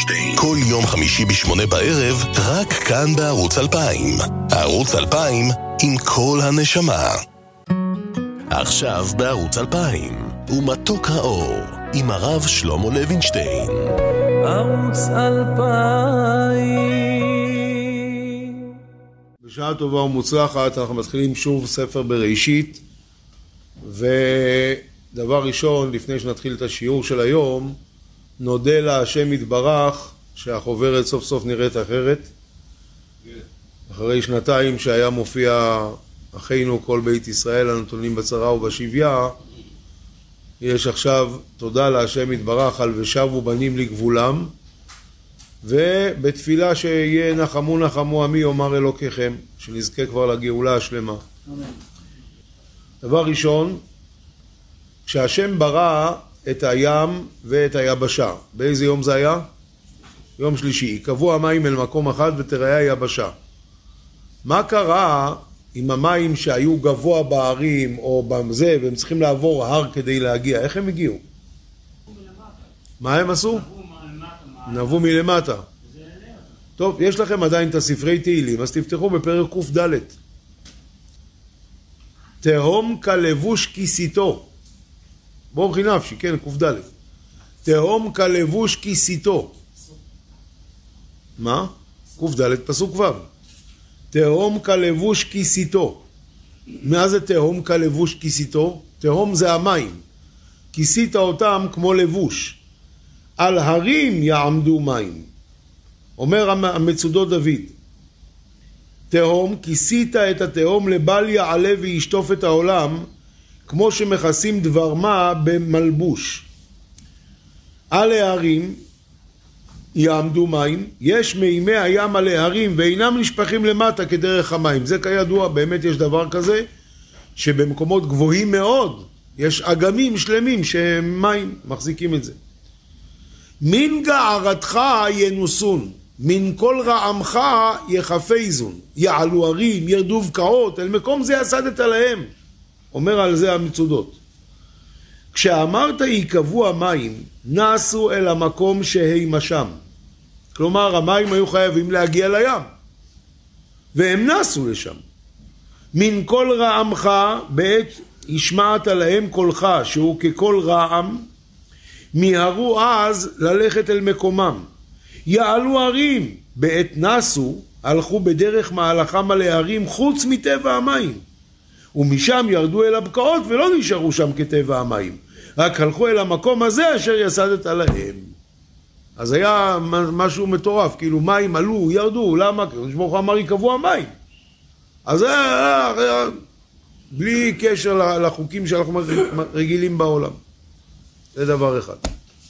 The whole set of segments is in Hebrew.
לוינשטיין. כל יום חמישי ב8 בערב, רק כאן בערוץ 2000. ערוץ 2000 עם כל הנשמה. עכשיו בערוץ 2000, ומתוק האור, עם הרב שלמה לוינשטיין. ערוץ 2000. בשעה טובה ומוצלחת, אנחנו מתחילים שוב ספר בראשית, ודבר ראשון, לפני שנתחיל את השיעור של היום, נודה להשם יתברך שהחוברת סוף סוף נראית אחרת. אחרי שנתיים שהיה מופיע אחינו כל בית ישראל הנתונים בצרה ובשביה, יש עכשיו תודה להשם יתברך על ושבו בנים לגבולם, ובתפילה שיהיה נחמו נחמו עמי יאמר אלוקיכם, שנזכה כבר לגאולה השלמה. דבר ראשון, כשהשם ברא את הים ואת היבשה, באיזה יום זה היה? יום שלישי. קבעו המים אל מקום אחד ותראה היבשה. מה קרה עם המים שהיו גבוה בערים או בזה והם צריכים לעבור הר כדי להגיע? איך הם הגיעו? מה הם עשו? נבו מלמטה. טוב, יש לכם עדיין את הספרי תהילים, אז תפתחו בפרק ק"ד. תהום כלבוש כיסיתו. בורכי נפשי, כן, ק"ד. תהום כלבוש כיסיתו. מה? ק"ד פסוק ו'. תהום כלבוש כיסיתו. מה זה תהום כלבוש כיסיתו? תהום זה המים. כיסית אותם כמו לבוש. על הרים יעמדו מים. אומר המצודות דוד. תהום, כיסית את התהום לבל יעלה וישטוף את העולם, כמו שמכסים דבר מה במלבוש. על ההרים יעמדו מים, יש מימי הים על ההרים ואינם נשפכים למטה כדרך המים. זה כידוע, באמת יש דבר כזה, שבמקומות גבוהים מאוד יש אגמים שלמים שמים מחזיקים את זה. מן גערתך ינוסון, מן כל רעמך יחפזון, יעלו הרים, ירדו בקעות, אל מקום זה יסדת להם. אומר על זה המצודות. כשאמרת יקבעו המים, נסו אל המקום שהימשם. כלומר, המים היו חייבים להגיע לים. והם נסו לשם. מן כל רעמך, בעת השמעת להם קולך, שהוא ככל רעם, מיהרו אז ללכת אל מקומם. יעלו הרים, בעת נסו, הלכו בדרך מהלכם על ההרים חוץ מטבע המים. ומשם ירדו אל הבקעות ולא נשארו שם כטבע המים. רק הלכו אל המקום הזה אשר יסדת להם. אז היה משהו מטורף, כאילו מים עלו, ירדו, למה? כי ברוך הוא אמר יקבעו המים. אז זה בלי קשר לחוקים שאנחנו רגילים בעולם. זה דבר אחד.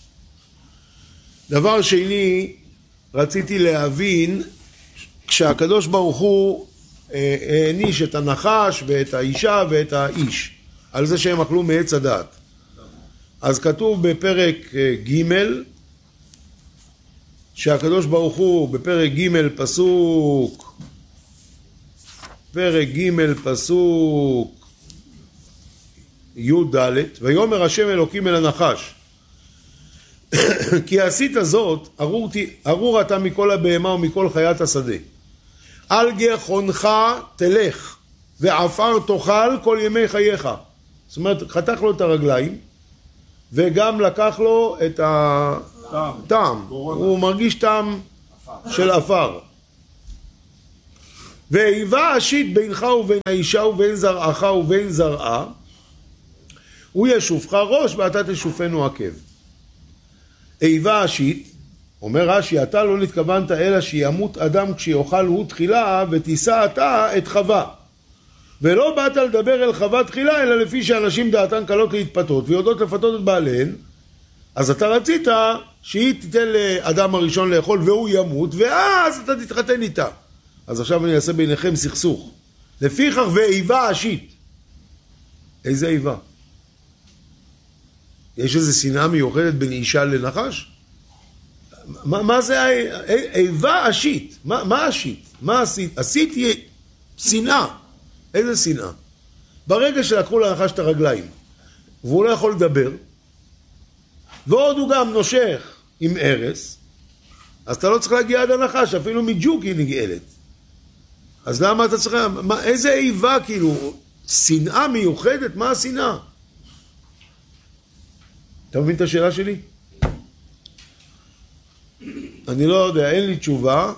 דבר שני, רציתי להבין, כשהקדוש ברוך הוא העניש את הנחש ואת האישה ואת האיש על זה שהם אכלו מעץ הדעת, אז כתוב בפרק ג' שהקדוש ברוך הוא בפרק ג' פסוק י' ד' ויאמר השם אלוקים אל הנחש כי עשית זאת ארור אתה מכל הבהמה ומכל חיית השדה, על גחונך תלך ועפר תאכל כל ימי חייך. זאת אומרת, חתך לו את הרגליים וגם לקח לו את הטעם. הוא מרגיש טעם של עפר. ואיבה אשית בינך ובין האישה ובין זרעך ובין זרעה, הוא ישופך ראש ואתה תשופנו עקב. איבה אשית, אומר רש"י, אתה לא נתכוונת אלא שימות אדם כשיאכל הוא תחילה ותישא אתה את חווה. ולא באת לדבר אל חווה תחילה אלא לפי שאנשים דעתן קלות להתפתות ויודעות לפתות את בעליהן. אז אתה רצית שהיא תיתן לאדם הראשון לאכול והוא ימות ואז אתה תתחתן איתה. אז עכשיו אני אעשה ביניכם סכסוך. לפיכך ואיבה אשית. איזה איבה? יש איזו שנאה מיוחדת בין אישה לנחש? מה זה איבה אשית? מה אשית? מה עשית? עשית היא שנאה. איזה שנאה? ברגע שלקחו לנחש את הרגליים והוא לא יכול לדבר ועוד הוא גם נושך עם ארס, אז אתה לא צריך להגיע עד הנחש, אפילו מג'וק היא נגאלת. אז למה אתה צריך... איזה איבה כאילו? שנאה מיוחדת? מה השנאה? אתה מבין את השאלה שלי? אני לא יודע, אין לי תשובה.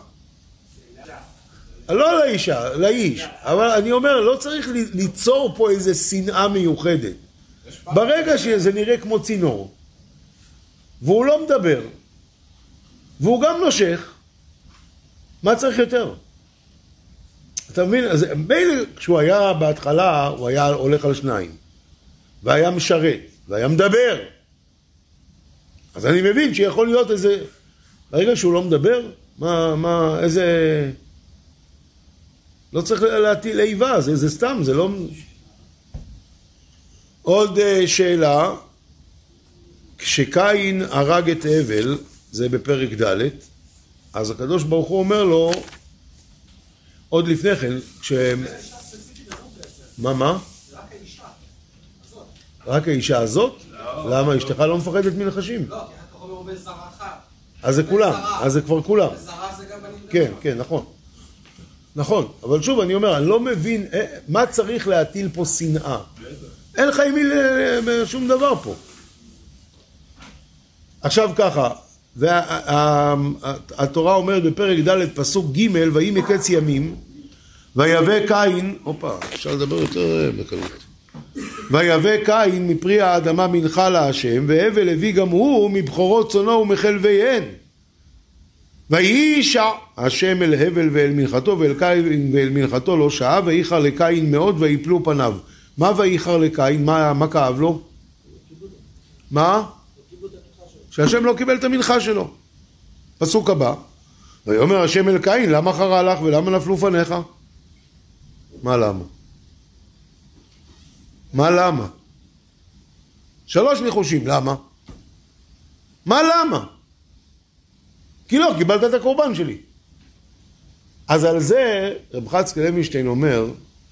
לא לאישה, לאיש. אבל אני אומר, לא צריך ליצור פה איזה שנאה מיוחדת. ברגע שזה נראה כמו צינור, והוא לא מדבר, והוא גם נושך, מה צריך יותר? אתה מבין? אז מילא כשהוא היה בהתחלה, הוא היה הולך על שניים, והיה משרת, והיה מדבר. אז אני מבין שיכול להיות איזה... ברגע שהוא לא מדבר, איזה... לא צריך להטיל איבה, זה סתם, זה לא... עוד שאלה, כשקין הרג את הבל, זה בפרק ד', אז הקדוש ברוך הוא אומר לו, עוד לפני כן, מה? רק האישה הזאת? למה? אשתך לא מפחדת מנחשים? לא, כי אתה אומר עובד זרה אחת. אז זה כולם, אז זה כבר כולם. זרה זה גם בנים. כן, כן, נכון. נכון, אבל שוב אני אומר, אני לא מבין מה צריך להטיל פה שנאה. אין לך עם מי שום דבר פה. עכשיו ככה, והתורה אומרת בפרק ד' פסוק ג' ויהי מקץ ימים, ויבא קין, אפשר לדבר יותר בקלות. ויבא קין מפרי האדמה מנחה להשם, והבל הביא גם הוא מבחורות צונו ומחלביהן. וישע השם אל הבל ואל מנחתו, ואל קין ואל מנחתו לא שעה, ואיחר לקין מאוד ויפלו פניו. מה ואיחר לקין? מה כאב לו? מה? שהשם לא קיבל את המנחה שלו. פסוק הבא, ויאמר השם אל קין, למה חרה לך ולמה נפלו פניך? מה למה? מה למה? 3 ניחושים, למה? מה למה? כי לא, קיבלת את הקורבן שלי. אז על זה רב חצקאל לוינשטיין אומר,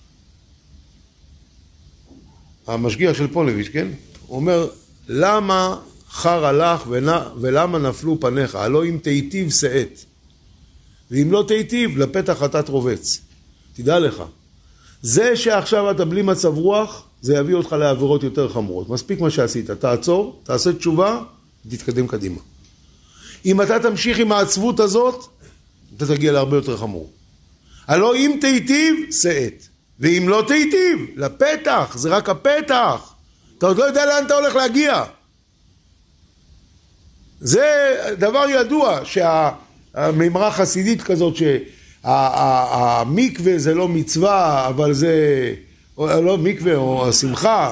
המשגיח של פונביץ', כן? הוא אומר, למה חרה לך ולמה נפלו פניך? הלא אם תיטיב שאת, ואם לא תיטיב, לפתח חטאת רובץ. תדע לך, זה שעכשיו אתה בלי מצב רוח, זה יביא אותך לעבירות יותר חמורות. מספיק מה שעשית, תעצור, תעשה תשובה, תתקדם קדימה. אם אתה תמשיך עם העצבות הזאת, אתה תגיע להרבה יותר חמור. הלא אם תיטיב, שאת. ואם לא תיטיב, לפתח, זה רק הפתח. אתה עוד לא יודע לאן אתה הולך להגיע. זה דבר ידוע, שהמימרה חסידית כזאת, שהמקווה זה לא מצווה, אבל זה, לא מקווה, או השמחה.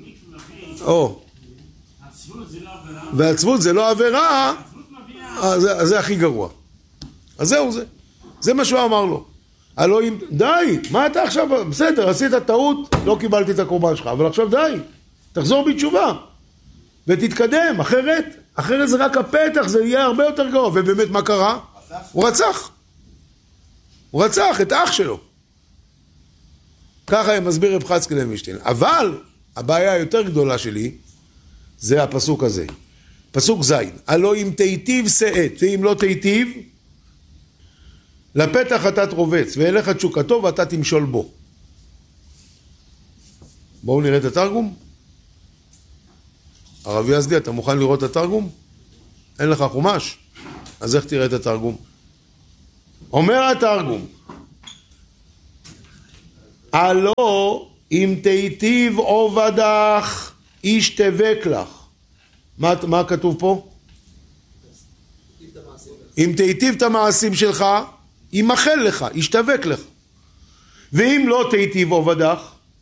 והעצבות זה לא עבירה, אז זה הכי גרוע. אז זהו זה. זה מה שהוא אמר לו. הלא אם... די, מה אתה עכשיו? בסדר, עשית טעות, לא קיבלתי את הקורבן שלך, אבל עכשיו די. תחזור בתשובה. ותתקדם, אחרת זה רק הפתח, זה יהיה הרבה יותר גרוע. ובאמת מה קרה? הוא רצח. הוא רצח את אח שלו. ככה מסביר רב חצקאל לוינשטיין. אבל הבעיה היותר גדולה שלי, זה הפסוק הזה. פסוק ז', הלא אם תיטיב שאת, ואם לא תיטיב, לפתח חטאת רובץ, ואליך תשוקתו ואתה תמשול בו. בואו נראה את התרגום. הרב יזדי, אתה מוכן לראות את התרגום? אין לך חומש? אז איך תראה את התרגום? אומר התרגום, הלא אם תיטיב עובדך, איש תבק לך. מה כתוב פה? אם תיטיב את המעשים שלך, ימחל לך, ישתבק לך. ואם לא תיטיב עובדך,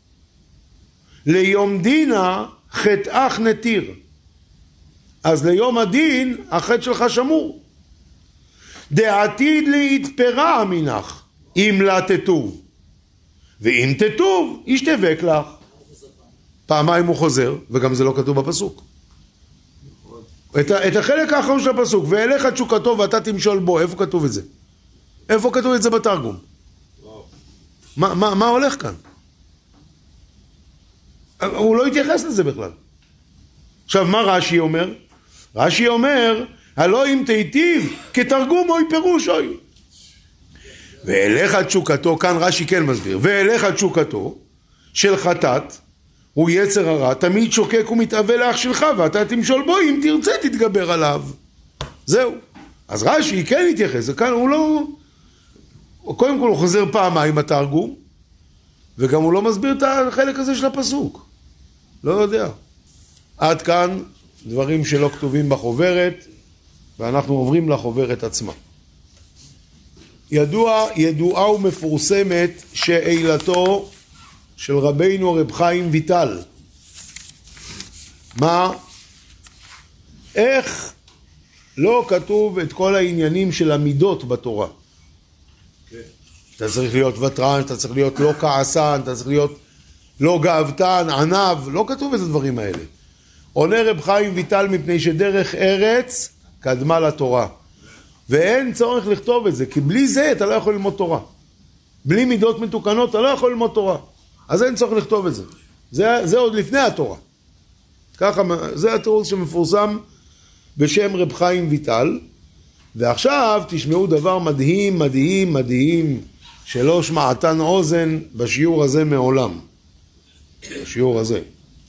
ליום דינה חטאך נתיר. אז ליום הדין החטא שלך שמור. דעתיד להתפרע מנך, אם לה תטוב. ואם תטוב, ישתבק לך. פעמיים הוא חוזר, וגם זה לא כתוב בפסוק. את החלק האחרון של הפסוק, ואליך תשוקתו ואתה תמשול בו, איפה כתוב את זה? איפה כתוב את זה בתרגום? מה הולך כאן? הוא לא התייחס לזה בכלל. עכשיו, מה רש"י אומר? רש"י אומר, הלא אם תיטיב כתרגום אוי פירוש אוי. ואליך תשוקתו, כאן רש"י כן מסביר, ואליך תשוקתו של חטאת הוא יצר הרע, תמיד שוקק ומתאווה לאח שלך ואתה תמשול בו, אם תרצה תתגבר עליו. זהו. אז רש"י כן התייחס, כאן הוא לא, קודם כל הוא חוזר פעמיים התרגום, וגם הוא לא מסביר את החלק הזה של הפסוק. לא יודע. עד כאן דברים שלא כתובים בחוברת, ואנחנו עוברים לחוברת עצמה. ידועה ומפורסמת שאילתו של רבינו רב חיים ויטל. מה? איך לא כתוב את כל העניינים של המידות בתורה? אתה צריך להיות ותרן, אתה צריך להיות לא כעסן, אתה צריך להיות לא גאוותן, ענב, לא כתוב את הדברים האלה. עונה רב חיים ויטל מפני שדרך ארץ קדמה לתורה. ואין צורך לכתוב את זה, כי בלי זה אתה לא יכול ללמוד תורה. בלי מידות מתוקנות אתה לא יכול ללמוד תורה. אז אין צורך לכתוב את זה. זה עוד לפני התורה. ככה, זה התירוץ שמפורסם בשם רב חיים ויטל. ועכשיו תשמעו דבר מדהים, מדהים, מדהים, שלא שמעתן אוזן בשיעור הזה מעולם. בשיעור הזה.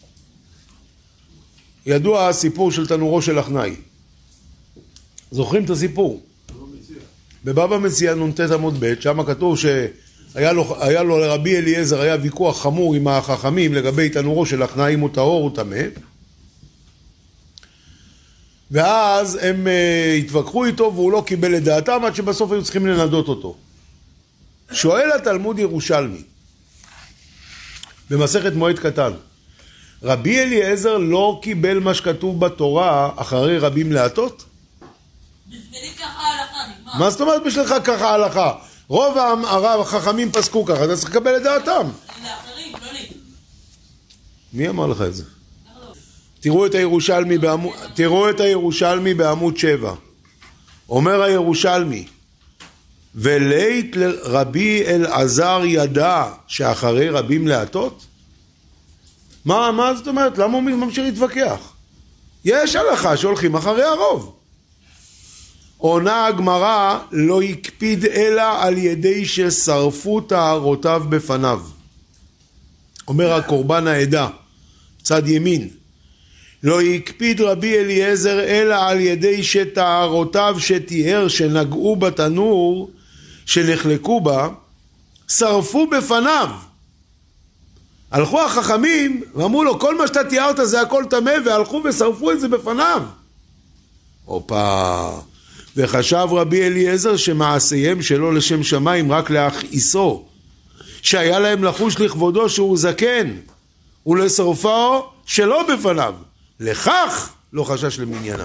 ידוע הסיפור של תנורו של אחנאי. זוכרים את הסיפור? בבבא מציעא נ"ט עמוד ב', שם כתוב שהיה לו לרבי אליעזר היה ויכוח חמור עם החכמים לגבי תנורו של אחנאי, אם הוא טהור או טמא. ואז הם התווכחו איתו והוא לא קיבל את דעתם, עד שבסוף היו צריכים לנדות אותו. שואל התלמוד ירושלמי במסכת מועד קטן, רבי אליעזר לא קיבל מה שכתוב בתורה אחרי רבים להטות? בשבילי ככה ההלכה, נגמר. מה זאת אומרת בשבילך ככה ההלכה? רוב החכמים פסקו ככה, אתה צריך לקבל את דעתם. לאחרים, לא לי. מי אמר לך את זה? תראו את הירושלמי בעמוד 7. אומר הירושלמי, ולית רבי אלעזר ידע שאחרי רבים להטות? מה זאת אומרת? למה הוא ממשיך להתווכח? יש הלכה שהולכים אחרי הרוב. עונה הגמרא, לא יקפיד אלא על ידי ששרפו טהרותיו בפניו. אומר הקורבן העדה, צד ימין, לא יקפיד רבי אליעזר אלא על ידי שטהרותיו שתיאר שנגעו בתנור שנחלקו בה, שרפו בפניו. הלכו החכמים ואמרו לו, כל מה שאתה תיארת זה הכל טמא, והלכו ושרפו את זה בפניו. אופה. וחשב רבי אליעזר שמעשיהם שלא לשם שמיים, רק להכעיסו, שהיה להם לחוש לכבודו שהוא זקן, ולשרפו שלא בפניו. לכך לא חשש למניינם.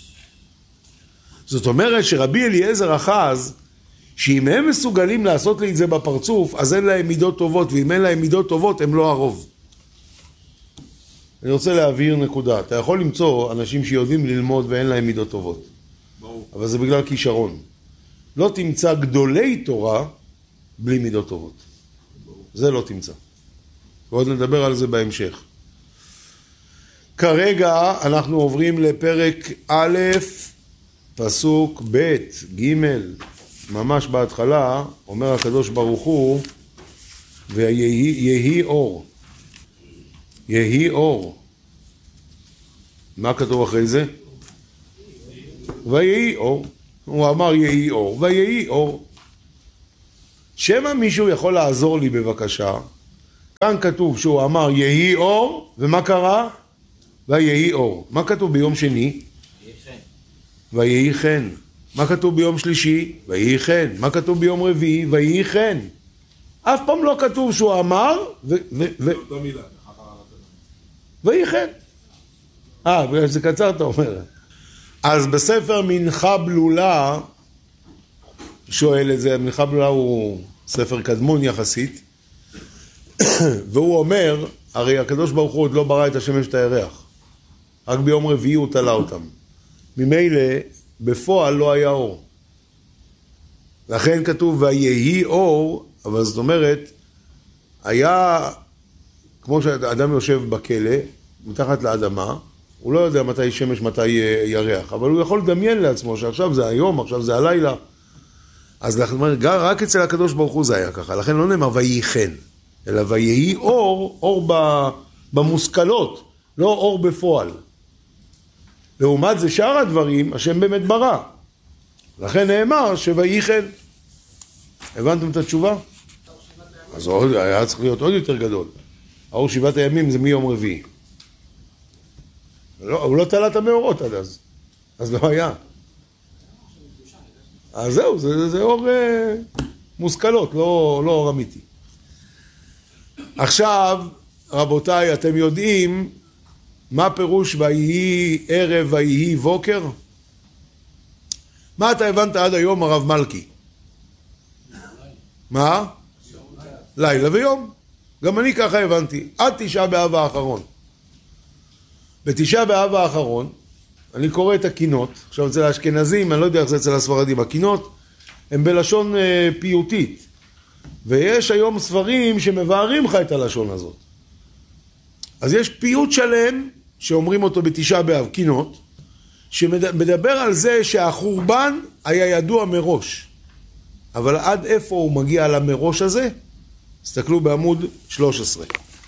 זאת אומרת שרבי אליעזר אחז שאם הם מסוגלים לעשות לי את זה בפרצוף, אז אין להם מידות טובות, ואם אין להם מידות טובות הם לא הרוב. אני רוצה להבהיר נקודה. אתה יכול למצוא אנשים שיודעים ללמוד ואין להם מידות טובות, אבל זה בגלל כישרון. לא תמצא גדולי תורה בלי מידות טובות. זה לא תמצא. ועוד נדבר על זה בהמשך. כרגע אנחנו עוברים לפרק א', פסוק ב', ג', ממש בהתחלה, אומר הקדוש ברוך הוא, ויהי אור. יהי אור. מה כתוב אחרי זה? ויהי אור. הוא אמר יהי אור, ויהי אור. שמה מישהו יכול לעזור לי בבקשה? כאן כתוב שהוא אמר יהי אור, ומה קרה? ויהי אור. מה כתוב ביום שני? ויהי חן. מה כתוב ביום שלישי? ויהי חן. מה כתוב ביום רביעי? ויהי חן. אף פעם לא כתוב שהוא אמר ויהי חן. בגלל שזה קצר אתה אומר. אז בספר מנחה בלולה שואל את זה, מנחה בלולה הוא ספר קדמון יחסית, והוא אומר, הרי הקדוש ברוך הוא עוד לא ברא את השמש את הירח, רק ביום רביעי הוא תלה אותם. ממילא בפועל לא היה אור. לכן כתוב ויהי אור, אבל זאת אומרת, היה, כמו שאדם יושב בכלא, מתחת לאדמה, הוא לא יודע מתי שמש, מתי ירח, אבל הוא יכול לדמיין לעצמו שעכשיו זה היום, עכשיו זה הלילה. אז רק אצל הקדוש ברוך הוא זה היה ככה, לכן לא נאמר ויהי חן, אלא ויהי אור במושכלות, לא אור בפועל. לעומת זה שאר הדברים, השם באמת ברא. לכן נאמר שויהי חן. הבנתם את התשובה? אז היה צריך להיות עוד יותר גדול. האור 7 הימים זה מיום רביעי. הוא לא תלה את המאורות עד אז לא היה. אז זהו, זה אור מושכלות, לא אור אמיתי. עכשיו, רבותיי, אתם יודעים מה פירוש ויהי ערב ויהי בוקר? מה אתה הבנת עד היום, הרב מלכי? מה? לילה ויום. גם אני ככה הבנתי, עד תשעה באב האחרון. בתשעה באב האחרון, אני קורא את הקינות, עכשיו אצל האשכנזים, אני לא יודע איך זה אצל הספרדים, הקינות הם בלשון פיוטית, ויש היום ספרים שמבארים לך את הלשון הזאת. אז יש פיוט שלם, שאומרים אותו בתשעה באב, קינות, שמדבר על זה שהחורבן היה ידוע מראש. אבל עד איפה הוא מגיע למראש הזה? תסתכלו בעמוד 13.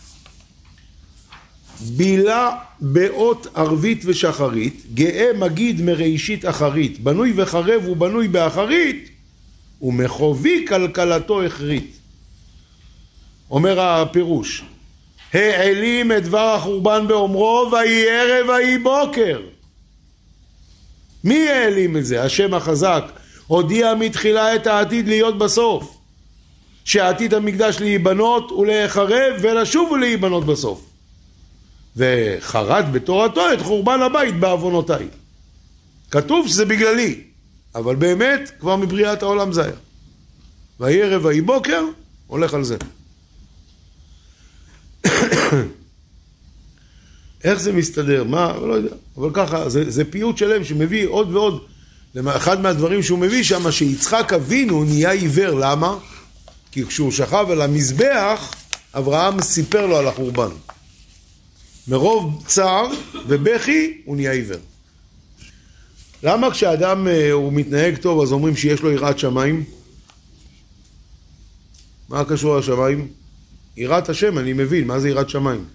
בילה באות ערבית ושחרית, גאה מגיד מראשית אחרית, בנוי וחרב ובנוי באחרית, ומחובי כלכלתו הכרית. אומר הפירוש, העלים את דבר החורבן באומרו, ויהי ערב ויהי בוקר. מי העלים את זה? השם החזק. הודיע מתחילה את העתיד להיות בסוף. שעתיד המקדש להיבנות ולהיחרב ולשוב ולהיבנות בסוף. וחרד בתורתו את חורבן הבית בעוונותיי. כתוב שזה בגללי, אבל באמת כבר מבריאת העולם זה היה. ויהי ערב ויהי בוקר, הולך על זה. איך זה מסתדר? מה? לא יודע. אבל ככה, זה פיוט שלם שמביא עוד ועוד. אחד מהדברים שהוא מביא שם, שיצחק אבינו נהיה עיוור. למה? כי כשהוא שכב על המזבח, אברהם סיפר לו על החורבן. מרוב צער ובכי הוא נהיה עיוור. למה כשאדם הוא מתנהג טוב אז אומרים שיש לו יראת שמיים? מה קשור לשמיים? יראת השם, אני מבין, מה זה יראת שמיים?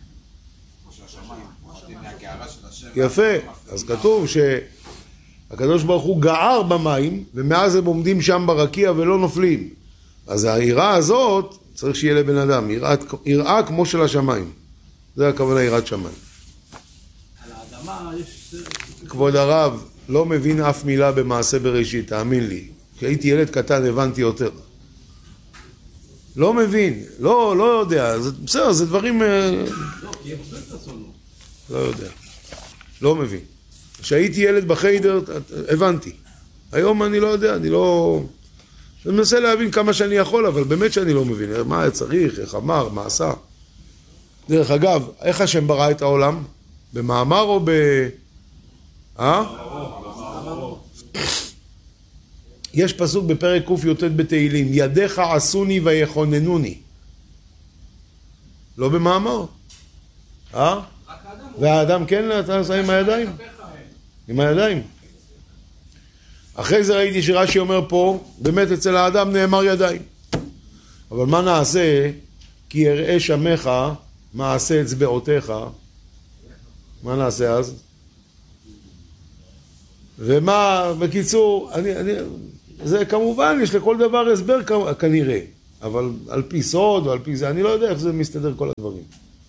יפה, אז כתוב שהקדוש ברוך הוא גער במים ומאז הם עומדים שם ברקיע ולא נופלים. אז היראה הזאת צריך שיהיה לבן אדם, יראה כמו של השמיים. זה הכוונה יראת שמיים. על האדמה יש... כבוד הרב, לא מבין אף מילה במעשה בראשית, תאמין לי. כשהייתי ילד קטן הבנתי יותר. לא מבין, לא יודע, בסדר, זה דברים... לא, כי הם עושים את עצמנו. לא יודע, לא מבין. כשהייתי ילד בחיידר, הבנתי. היום אני לא יודע, אני מנסה להבין כמה שאני יכול, אבל באמת שאני לא מבין. מה היה צריך, איך אמר, מה עשה. דרך אגב, איך השם ברא את העולם? במאמר או יש פסוק בפרק ק"י בתהילים, ידיך עשוני ויכוננוני. לא במאמר? והאדם כן, אתה עושה עם הידיים? עם הידיים. אחרי זה ראיתי שרש"י אומר פה, באמת אצל האדם נאמר ידיים. אבל מה נעשה? כי יראה שמך מעשה אצבעותיך. מה נעשה אז? ומה, בקיצור, זה כמובן, יש לכל דבר הסבר כנראה, אבל על פי סוד או על פי זה, אני לא יודע איך זה מסתדר כל הדברים.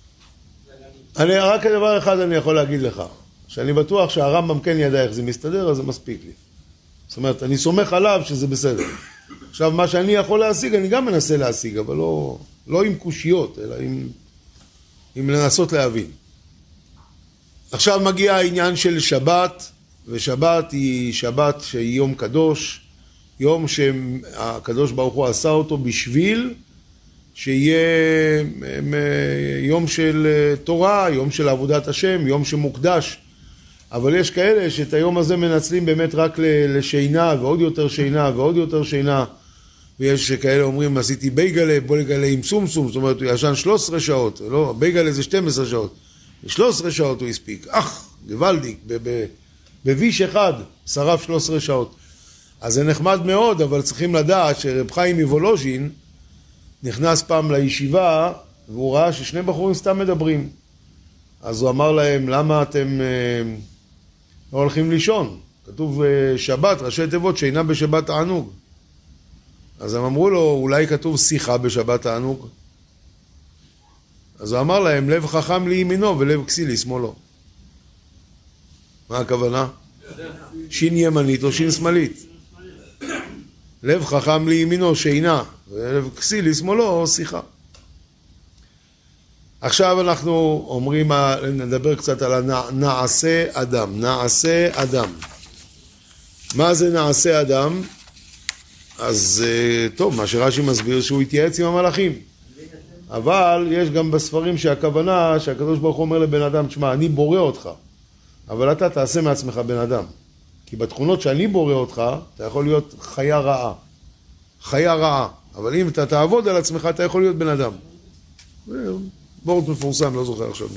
רק דבר אחד אני יכול להגיד לך, שאני בטוח שהרמב"ם כן ידע איך זה מסתדר, אז זה מספיק לי. זאת אומרת, אני סומך עליו שזה בסדר. עכשיו, מה שאני יכול להשיג, אני גם מנסה להשיג, אבל לא עם קושיות, אלא עם לנסות להבין. עכשיו מגיע העניין של שבת, ושבת היא שבת שהיא יום קדוש, יום שהקדוש ברוך הוא עשה אותו בשביל שיהיה יום של תורה, יום של עבודת השם, יום שמוקדש. אבל יש כאלה שאת היום הזה מנצלים באמת רק לשינה, ועוד יותר שינה, ועוד יותר שינה. ויש כאלה אומרים, עשיתי בייגלה, בייגלה עם סומסום, זאת אומרת, הוא ישן 13 שעות, לא, בייגלה זה 12 שעות. 13 שעות הוא הספיק. גוואלדיק, בביש אחד, שרף 13 שעות. אז זה נחמד מאוד, אבל צריכים לדעת שרב חיים מוולוז'ין נכנס פעם לישיבה, והוא ראה ששני בחורים סתם מדברים. אז הוא אמר להם, למה אתם לא הולכים לישון? כתוב שבת, ראשי תיבות, שינה בשבת תענוג. אז הם אמרו לו, אולי כתוב שיחה בשבת תענוג? אז הוא אמר להם, לב חכם לימינו ולב כסיל לשמאלו. מה הכוונה? שין ימנית או שין שמאלית. לב חכם לימינו שינה, ולב כסיל לשמאלו שיחה. עכשיו אנחנו אומרים, נדבר קצת על נעשה אדם. נעשה אדם. מה זה נעשה אדם? אז טוב, מה שרש"י מסביר שהוא התייעץ עם המלאכים. אבל יש גם בספרים שהכוונה שהקדוש ברוך הוא אומר לבן אדם, תשמע, אני בורא אותך, אבל אתה תעשה מעצמך בן אדם. כי בתכונות שאני בורא אותך, אתה יכול להיות חיה רעה. חיה רעה. אבל אם אתה תעבוד על עצמך, אתה יכול להיות בן אדם. בורד מפורסם, לא זוכר עכשיו מי.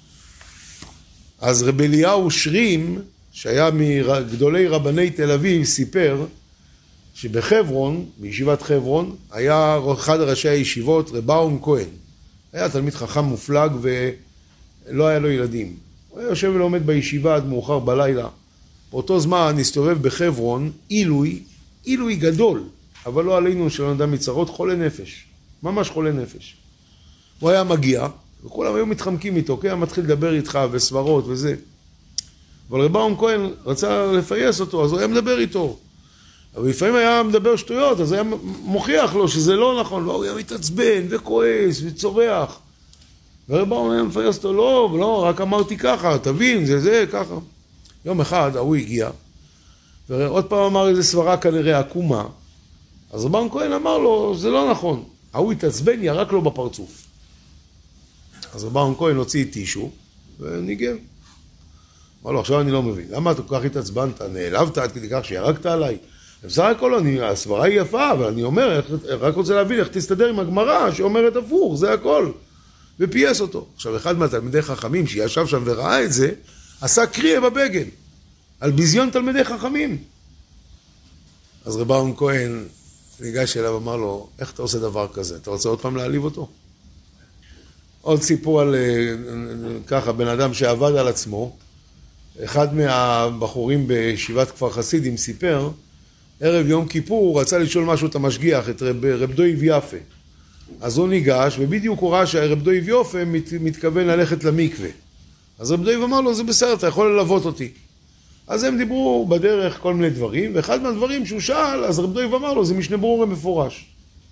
אז רב אליהו שרים, שהיה מגדולי רבני תל אביב, סיפר שבחברון, בישיבת חברון, היה אחד ראשי הישיבות, רב באום כהן. היה תלמיד חכם מופלג ולא היה לו ילדים. הוא היה יושב ולומד בישיבה עד מאוחר בלילה. באותו זמן הסתובב בחברון עילוי גדול, אבל לא עלינו שלא נדע מצרות, חולה נפש. ממש חולה נפש. הוא היה מגיע, וכולם היו מתחמקים איתו, כי היה מתחיל לדבר איתך וסברות וזה. אבל רב באום כהן רצה לפייס אותו, אז הוא היה מדבר איתו. אבל לפעמים היה מדבר שטויות, אז היה מוכיח לו שזה לא נכון, והוא היה מתעצבן וכועס וצורח. ורב באום היה מפייס אותו, לא, רק אמרתי ככה, תבין, זה, ככה. יום אחד, הוא הגיע, ועוד פעם אמר איזה סברה כנראה עקומה, אז רב באום כהן אמר לו, זה לא נכון. הוא התעצבן, ירק לו בפרצוף. אז רב באום כהן הוציא טישו, וניגר. אמר לו, עכשיו אני לא מבין, למה אתה כל כך התעצבנת? נעלבת עד כדי כך שירקת עליי? בסך הכל, הסברה היא יפה, אבל אני אומר, רק רוצה להבין איך תסתדר עם הגמרא שאומרת הפוך, זה הכל. ופייס אותו. עכשיו, אחד מהתלמידי חכמים שישב שם וראה את זה, עשה קריאה בבגן, על ביזיון תלמידי חכמים. אז רב באום כהן ניגש אליו ואמר לו, איך אתה עושה דבר כזה? אתה רוצה עוד פעם להעליב אותו? עוד סיפור על ככה, בן אדם שעבד על עצמו, אחד מהבחורים בישיבת כפר חסידים סיפר, ערב יום כיפור הוא רצה לשאול משהו את המשגיח, את רב דויב יפה. אז הוא ניגש, ובדיוק הוא ראה שהרב דויב יפה מתכוון ללכת למקווה. אז רב דויב אמר לו, זה בסדר, אתה יכול ללוות אותי. אז הם דיברו בדרך כל מיני דברים, ואחד מהדברים שהוא שאל, אז רב דויב אמר לו, זה משנה ברורה מפורש.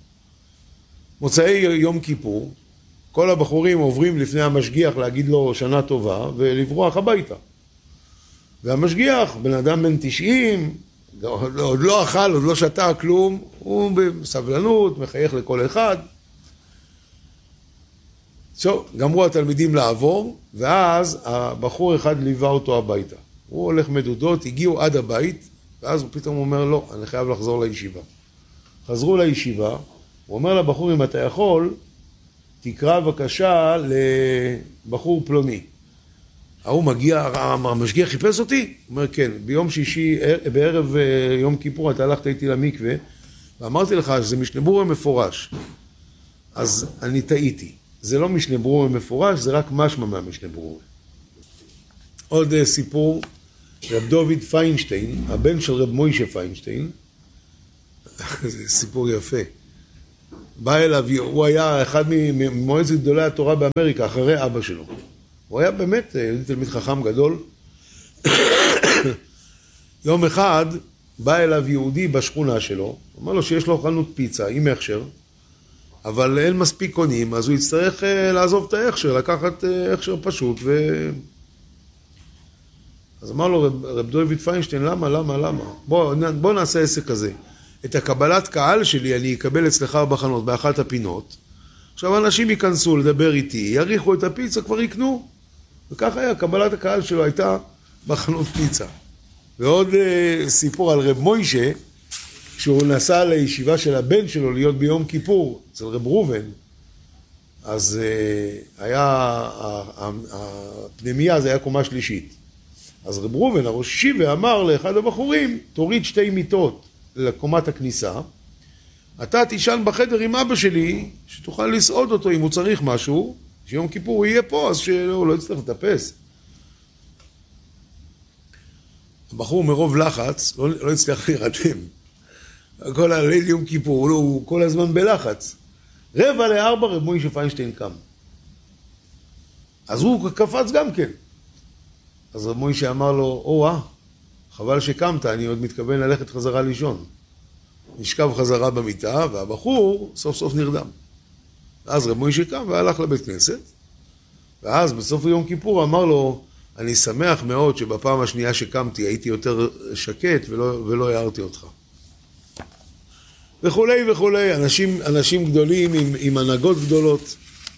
מוצאי יום כיפור, כל הבחורים עוברים לפני המשגיח להגיד לו שנה טובה, ולברוח הביתה. והמשגיח, בן אדם בן 90, עוד לא אכל, עוד לא שתה כלום, הוא בסבלנות, מחייך לכל אחד. גמרו התלמידים לעבור, ואז הבחור אחד ליווה אותו הביתה. הוא הולך מדודות, הגיעו עד הבית, ואז הוא פתאום אומר, לא, אני חייב לחזור לישיבה. חזרו לישיבה, הוא אומר לבחור, אם אתה יכול, תקרא בבקשה לבחור פלוני. הוא מגיע, המשגיח חיפש אותי? הוא אומר, כן, ביום שישי, בערב יום כיפור, אתה הלכת איתי למקווה, ואמרתי לך שזה משנה ברורה מפורש. אז אני טעיתי. זה לא משנה ברורה מפורש, זה רק משמע מהמשנה ברורה. עוד סיפור, רב דוד פיינשטיין, הבן של רב מוישה פיינשטיין, זה סיפור יפה. בא אליו, הוא היה אחד ממועצת גדולי התורה באמריקה, אחרי אבא שלו. הוא היה באמת תלמיד חכם גדול. יום אחד בא אליו יהודי בשכונה שלו, אומר לו שיש לו חנות פיצה עם הכשר, אבל אין מספיק קונים, אז הוא יצטרך לעזוב את ההכשר, לקחת הכשר פשוט. אז אמר לו רב דוד פיינשטיין, למה? בוא נעשה עסק כזה. את הקבלת קהל שלי אני אקבל אצלך בחנות, באחת הפינות. עכשיו אנשים ייכנסו לדבר איתי, יריחו את הפיצה, כבר יקנו. וכך היה, קבלת הקהל שלו הייתה בחנות פיצה. ועוד סיפור על רב מוישה, כשהוא נסע לישיבה של הבן שלו להיות ביום כיפור, אצל רב ראובן, אז היה, הפנימיה זה היה קומה שלישית. אז רב ראובן הראש ישיבה אמר לאחד הבחורים, תוריד 2 מיטות לקומת הכניסה, אתה תישן בחדר עם אבא שלי, שתוכל לסעוד אותו אם הוא צריך משהו, שיום כיפור הוא יהיה פה, אז שהוא לא יצטרך לטפס. הבחור מרוב לחץ לא יצטרך להירדם. כל הליל יום כיפור הוא כל הזמן בלחץ. 3:45 רב מוישה פיינשטיין קם. אז הוא קפץ גם כן. אז רב מוישה אמר לו, חבל שקמת, אני עוד מתכוון ללכת חזרה לישון. נשכב חזרה במיטה, והבחור סוף סוף נרדם. אז רב מוישה קם והלך לבית כנסת, ואז בסוף יום כיפור אמר לו, אני שמח מאוד שבפעם השנייה שקמתי הייתי יותר שקט ולא הערתי אותך. וכולי וכולי, אנשים גדולים עם הנהגות גדולות.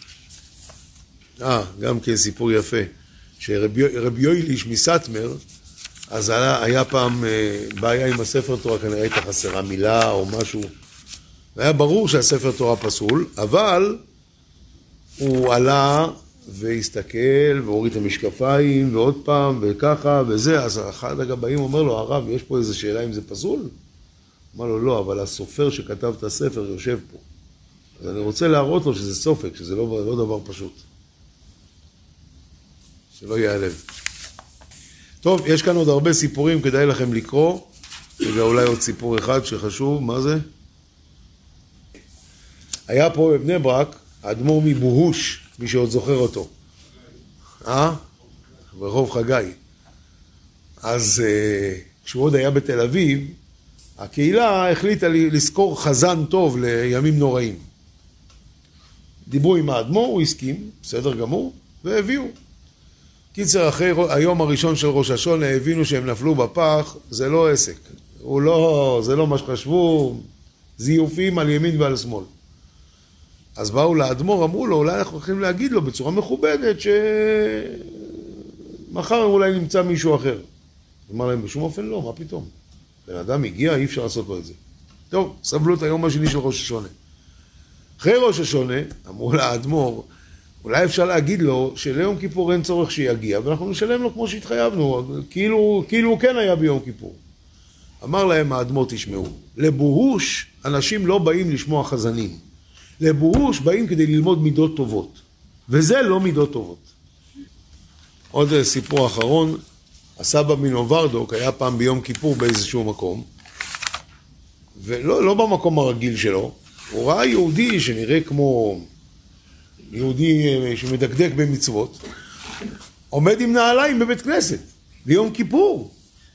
גם כן סיפור יפה, שרב יויליש מסטמר, אז היה פעם בעיה עם הספר תורה, כנראה הייתה חסרה מילה או משהו, והיה ברור שהספר תורה פסול, אבל הוא עלה והסתכל והוריד את המשקפיים ועוד פעם וככה וזה, אז אחד הגבאים אומר לו, הרב, יש פה איזו שאלה אם זה פסול? אמר לו, לא, אבל הסופר שכתב את הספר יושב פה. אז אני רוצה להראות לו שזה סופק, שזה לא דבר פשוט. שלא ייעלב. טוב, יש כאן עוד הרבה סיפורים, כדאי לכם לקרוא. ואולי עוד סיפור אחד שחשוב, מה זה? היה פה בבני ברק, האדמו"ר מבוהוש, מי שעוד זוכר אותו. ברחוב חגי. אז כשהוא עוד היה בתל אביב, הקהילה החליטה לזכור חזן טוב לימים נוראים. דיברו עם האדמו"ר, הוא הסכים, בסדר גמור, והביאו. קיצר, אחרי היום הראשון של ראש השונה, הבינו שהם נפלו בפח, זה לא עסק. זה לא מה שחשבו, זיופים על ימין ועל שמאל. אז באו לאדמו"ר, אמרו לו, אולי אנחנו הולכים להגיד לו בצורה מכובדת, שמחר אולי נמצא מישהו אחר. אמר להם, בשום אופן לא, מה פתאום? בן אדם הגיע, אי אפשר לעשות לו את זה. טוב, סבלו את היום השני של ראש השונה. אחרי ראש השונה, אמרו לאדמו"ר, אולי אפשר להגיד לו שליום כיפור אין צורך שיגיע, ואנחנו נשלם לו כמו שהתחייבנו, כאילו הוא כן היה ביום כיפור. אמר להם האדמו"ר, תשמעו, לבוהוש אנשים לא באים לשמוע חזנים. לבוהוש באים כדי ללמוד מידות טובות, וזה לא מידות טובות. עוד סיפור אחרון, הסבא מנוברדוק היה פעם ביום כיפור באיזשהו מקום, ולא במקום הרגיל שלו, הוא ראה יהודי שנראה כמו יהודי שמדקדק במצוות, עומד עם נעליים בבית כנסת, ביום כיפור.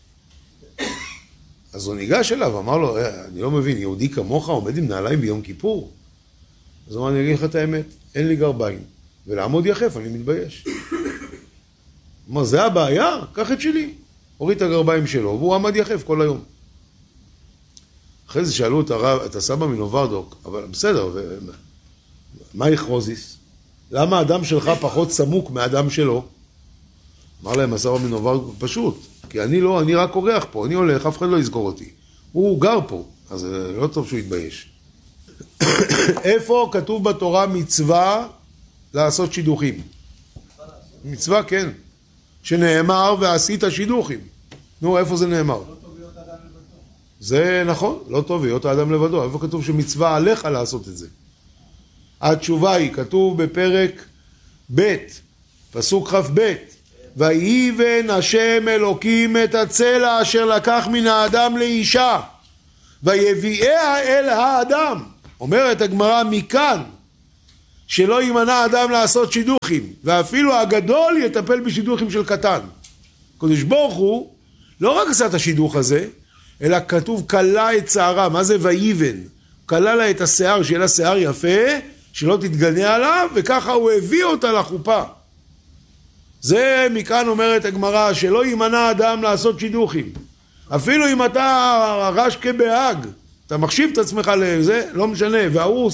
אז הוא ניגש אליו, אמר לו, אני לא מבין, יהודי כמוך עומד עם נעליים ביום כיפור? אז הוא אמר, אני אגיד לך את האמת, אין לי גרביים, ולעמוד יחף, אני מתבייש. אמר, זה הבעיה? קח את שלי. הוריד את הגרביים שלו, והוא עמד יחף כל היום. אחרי זה שאלו את הסבא מנוברדוק, אבל בסדר, מה יכרוזיס? למה האדם שלך פחות סמוק מהאדם שלו? אמר להם הסבא מנוברדוק, פשוט, כי אני רק אורח פה, אני הולך, אף אחד לא יזכור אותי. הוא גר פה, אז לא טוב שהוא יתבייש. איפה כתוב בתורה מצווה לעשות שידוכים? מצווה, כן. שנאמר ועשית שידוכים. נו, איפה זה נאמר? לא טוב להיות האדם לבדו. זה נכון, לא טוב להיות האדם לבדו. איפה כתוב שמצווה עליך לעשות את זה? התשובה היא, כתוב בפרק ב', פסוק כ"ב, ויבן השם אלוקים את הצלע אשר לקח מן האדם לאישה, ויביאה אל האדם. אומרת הגמרא מכאן, שלא יימנע האדם לעשות שידוכים, ואפילו הגדול יטפל בשידוכים של קטן. קדוש ברוך הוא לא רק עשה את השידוך הזה, אלא כתוב קלה את שערה. מה זה ויבן? קלה לה את השיער, שיהיה לה שיער יפה, שלא תתגנה עליו, וככה הוא הביא אותה לחופה. זה מכאן אומרת הגמרא, שלא יימנע האדם לעשות שידוכים. אפילו אם אתה רש כבהג, אתה מחשיב את עצמך לזה, לא משנה, והוא